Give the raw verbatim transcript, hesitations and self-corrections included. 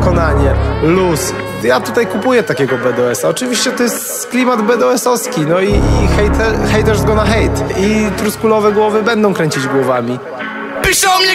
wykonanie, luz. Ja tutaj kupuję takiego B D S-a. Oczywiście to jest klimat B D S-owski, no i, i hater, haters gonna hate. I truskulowe głowy będą kręcić głowami. Piszą mnie